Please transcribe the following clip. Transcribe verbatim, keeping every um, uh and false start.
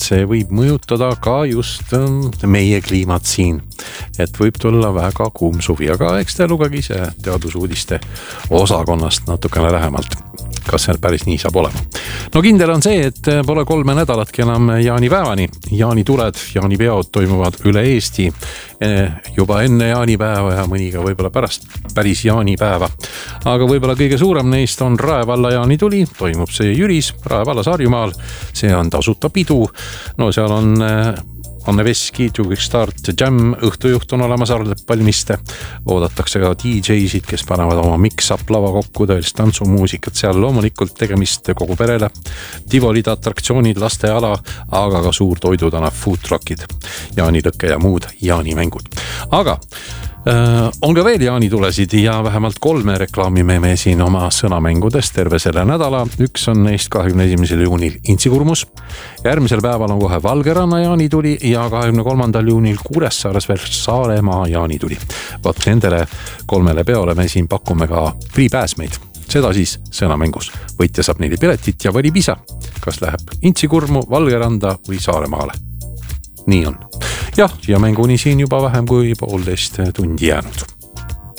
see võib mõjutada ka just meie kliimat siin. Et võib tulla väga kuum suvi, aga eks te lugege ise teadusuudiste osakonnast natukene lähemalt, kas see päris nii saab olema. No kindel on see, et pole kolme nädalatki enam jaanipäevani. Jaanituled, jaanipeod toimuvad üle Eesti juba enne jaanipäeva ja mõni ka võib-olla pärast päris jaanipäeva. Aga võib-olla kõige suurem neist on Rae valla jaanituli, toimub see Jüris, Rae vallas Harjumaal. See on tasuta pidu. No seal on Anne Veski, Jugic Start, Jam, õhtujuht on olemas Arlep Palmiste. Oodatakse ka D J-sid, kes panevad oma mix-up lava kokku, tõelist tantsumuusikat seal loomulikult tegemist kogu perele. Tivolid, atraktsioonid, lasteala, aga ka suur toidutana food truckid, jaanilõkke ja muud jaanimängud. Aga äh, on ka veel jaanitulesid ja vähemalt kolme reklaamime me siin oma sõnamängudes terve selle nädala. Üks on neist kahekümne esimesel juunil Intsikurmus. Järgmisel päeval on kohe Valgeranna jaanituli ja kahekümne kolmandal juunil Kuressaares veel Saaremaa jaanituli. Vaat nendele kolmele peole me siin pakume ka free-pääsmeid. Seda siis sõnamängus. Võitja saab neli piletit ja valib ise, kas läheb Intsikurmu, Valgeranda või Saaremaale. Nii on. Jah, ja mänguni siin juba vähem kui poolteist tundi jäänud.